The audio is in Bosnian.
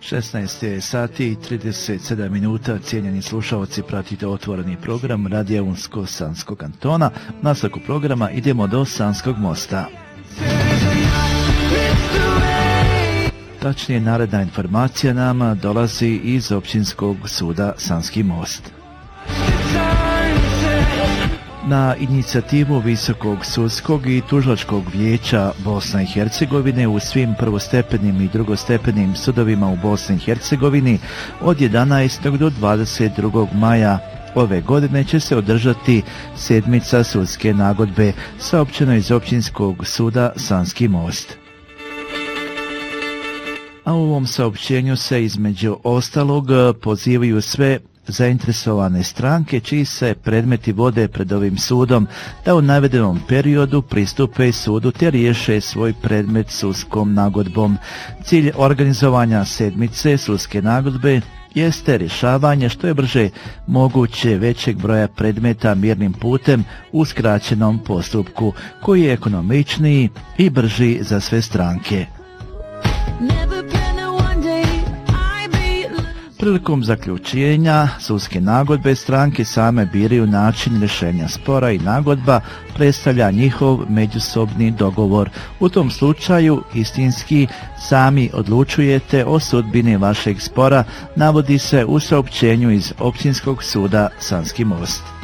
16 sati i 37 minuta, cijenjeni slušalci, pratite otvoreni program Radija Unsko-Sanskog kantona. U nastavku programa idemo do Sanskog mosta. Tačnije, naredna informacija nama dolazi iz Općinskog suda Sanski most. Na inicijativu Visokog sudskog i tužilačkog vijeća Bosne i Hercegovine u svim prvostepenim i drugostepenim sudovima u Bosni i Hercegovini od 11. do 22. maja ove godine će se održati sedmica sudske nagodbe, saopćeno iz Općinskog suda Sanski most. A u ovom saopćenju se između ostalog pozivaju sve zainteresovane stranke čiji se predmeti vode pred ovim sudom da u navedenom periodu pristupe sudu te riješe svoj predmet sudskom nagodbom. Cilj organizovanja sedmice sudske nagodbe jeste rješavanje što je brže moguće većeg broja predmeta mirnim putem u skraćenom postupku koji je ekonomičniji i brži za sve stranke. Prilikom zaključenja sudske nagodbe stranke same biraju način rješenja spora i nagodba predstavlja njihov međusobni dogovor. U tom slučaju istinski sami odlučujete o sudbini vašeg spora, navodi se u saopćenju iz Općinskog suda Sanski most.